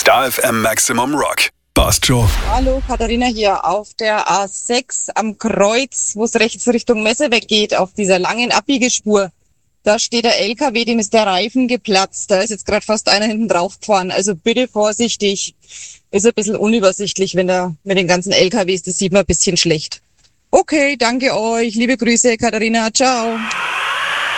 Star FM Maximum Rock. Passt schon. Hallo, Katharina hier. Auf der A6 am Kreuz, wo es rechts Richtung Messe weggeht, auf dieser langen Abbiegespur, da steht der LKW, dem ist der Reifen geplatzt. Da ist jetzt gerade fast einer hinten drauf gefahren. Also bitte vorsichtig. Ist ein bisschen unübersichtlich, wenn da mit den ganzen LKWs, das sieht man ein bisschen schlecht. Okay, danke euch. Liebe Grüße, Katharina. Ciao.